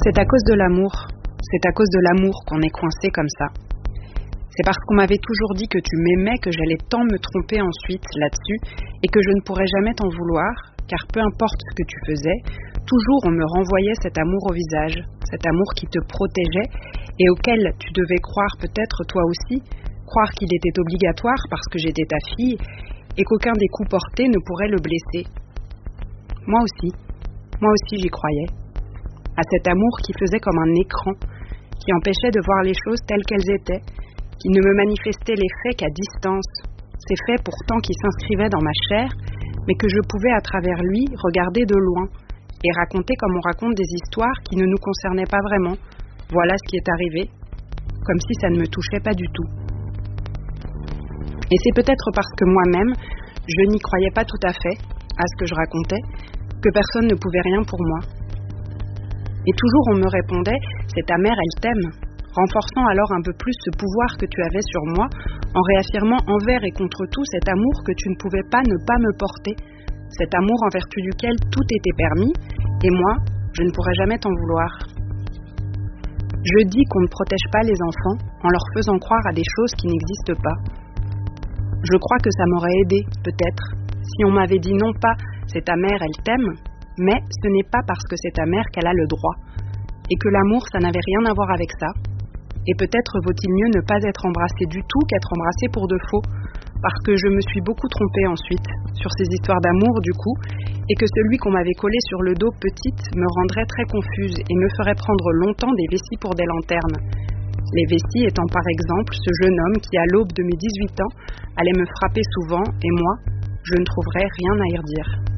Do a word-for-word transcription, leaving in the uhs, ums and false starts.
C'est à cause de l'amour. C'est à cause de l'amour qu'on est coincé comme ça. C'est parce qu'on m'avait toujours dit que tu m'aimais que j'allais tant me tromper ensuite là-dessus et que je ne pourrais jamais t'en vouloir, car peu importe ce que tu faisais, toujours on me renvoyait cet amour au visage, cet amour qui te protégeait et auquel tu devais croire peut-être toi aussi, croire qu'il était obligatoire parce que j'étais ta fille et qu'aucun des coups portés ne pourrait le blesser. Moi aussi, moi aussi j'y croyais. À cet amour qui faisait comme un écran, qui empêchait de voir les choses telles qu'elles étaient, qui ne me manifestait les faits qu'à distance, ces faits pourtant qui s'inscrivaient dans ma chair, mais que je pouvais à travers lui regarder de loin et raconter comme on raconte des histoires qui ne nous concernaient pas vraiment. Voilà ce qui est arrivé, comme si ça ne me touchait pas du tout. Et c'est peut-être parce que moi-même, je n'y croyais pas tout à fait à ce que je racontais, que personne ne pouvait rien pour moi. Et toujours on me répondait « c'est ta mère, elle t'aime », renforçant alors un peu plus ce pouvoir que tu avais sur moi, en réaffirmant envers et contre tout cet amour que tu ne pouvais pas ne pas me porter, cet amour en vertu duquel tout était permis, et moi, je ne pourrais jamais t'en vouloir. Je dis qu'on ne protège pas les enfants en leur faisant croire à des choses qui n'existent pas. Je crois que ça m'aurait aidé, peut-être, si on m'avait dit non pas « c'est ta mère, elle t'aime », mais ce n'est pas parce que c'est ta mère qu'elle a le droit, et que l'amour, ça n'avait rien à voir avec ça, et peut-être vaut-il mieux ne pas être embrassé du tout qu'être embrassé pour de faux, parce que je me suis beaucoup trompée ensuite sur ces histoires d'amour du coup, et que celui qu'on m'avait collé sur le dos petite me rendrait très confuse et me ferait prendre longtemps des vessies pour des lanternes. Les vessies étant par exemple ce jeune homme qui à l'aube de mes dix-huit ans allait me frapper souvent, et moi, je ne trouverais rien à y redire.